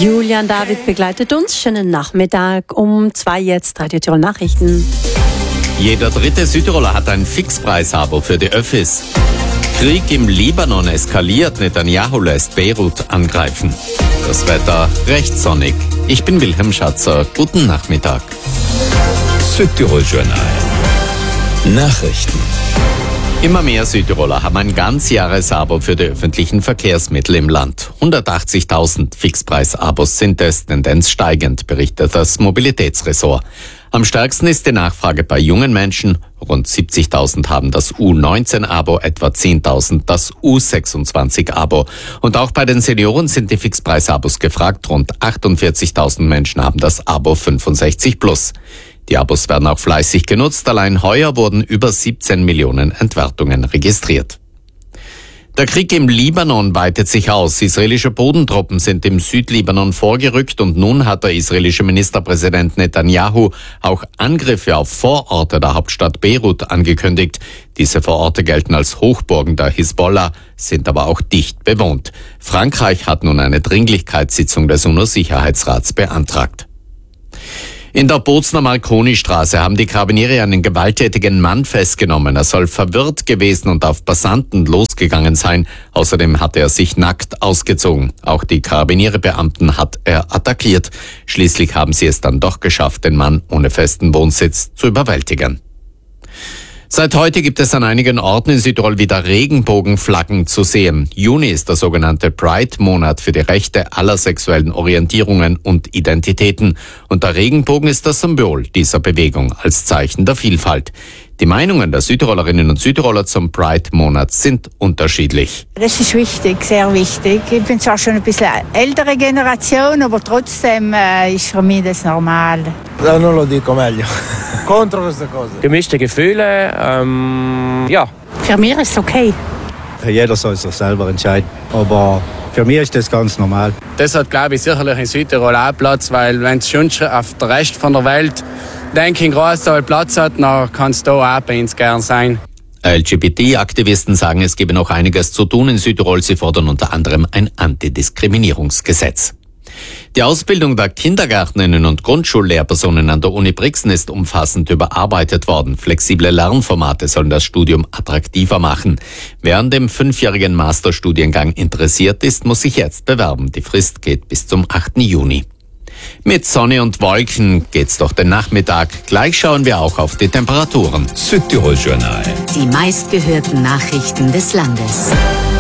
Julian David begleitet uns. Schönen Nachmittag. Um 2 jetzt Radio Tirol Nachrichten. Jeder dritte Südtiroler hat ein Fixpreis-Abo für die Öffis. Krieg im Libanon eskaliert. Netanyahu lässt Beirut angreifen. Das Wetter recht sonnig. Ich bin Wilhelm Schatzer. Guten Nachmittag. Südtirol Journal. Nachrichten. Immer mehr Südtiroler haben ein Ganzjahresabo für die öffentlichen Verkehrsmittel im Land. 180.000 Fixpreis-Abos sind es, Tendenz steigend, berichtet das Mobilitätsressort. Am stärksten ist die Nachfrage bei jungen Menschen. Rund 70.000 haben das U19-Abo, etwa 10.000 das U26-Abo. Und auch bei den Senioren sind die Fixpreis-Abos gefragt. Rund 48.000 Menschen haben das Abo 65+. Die Abos werden auch fleißig genutzt. Allein heuer wurden über 17 Millionen Entwertungen registriert. Der Krieg im Libanon weitet sich aus. Israelische Bodentruppen sind im Südlibanon vorgerückt und nun hat der israelische Ministerpräsident Netanyahu auch Angriffe auf Vororte der Hauptstadt Beirut angekündigt. Diese Vororte gelten als Hochburgen der Hisbollah, sind aber auch dicht bewohnt. Frankreich hat nun eine Dringlichkeitssitzung des UNO-Sicherheitsrats beantragt. In der Bozner Marconi-Straße haben die Karabiniere einen gewalttätigen Mann festgenommen. Er soll verwirrt gewesen und auf Passanten losgegangen sein. Außerdem hat er sich nackt ausgezogen. Auch die Karabiniere-Beamten hat er attackiert. Schließlich haben sie es dann doch geschafft, den Mann ohne festen Wohnsitz zu überwältigen. Seit heute gibt es an einigen Orten in Südtirol wieder Regenbogenflaggen zu sehen. Juni ist der sogenannte Pride-Monat für die Rechte aller sexuellen Orientierungen und Identitäten. Und der Regenbogen ist das Symbol dieser Bewegung als Zeichen der Vielfalt. Die Meinungen der Südtirolerinnen und Südtiroler zum Pride-Monat sind unterschiedlich. Das ist wichtig, sehr wichtig. Ich bin zwar schon ein bisschen ältere Generation, aber trotzdem ist für mich das normal. Non lo dico meglio. Contro queste cose. Gemischte Gefühle, ja. Für mich ist es okay. Jeder soll sich selber entscheiden, aber für mich ist das ganz normal. Das hat, glaube ich, sicherlich in Südtirol auch Platz, weil wenn es schon auf der Rest von der Welt, denke ich, in Großteil Platz hat, dann kann es da auch bei uns gern sein. LGBT-Aktivisten sagen, es gebe noch einiges zu tun in Südtirol. Sie fordern unter anderem ein Antidiskriminierungsgesetz. Die Ausbildung der Kindergärtnerinnen und Grundschullehrpersonen an der Uni Brixen ist umfassend überarbeitet worden. Flexible Lernformate sollen das Studium attraktiver machen. Wer an dem 5-jährigen Masterstudiengang interessiert ist, muss sich jetzt bewerben. Die Frist geht bis zum 8. Juni. Mit Sonne und Wolken geht's durch den Nachmittag. Gleich schauen wir auch auf die Temperaturen. Südtirol Journal. Die meistgehörten Nachrichten des Landes.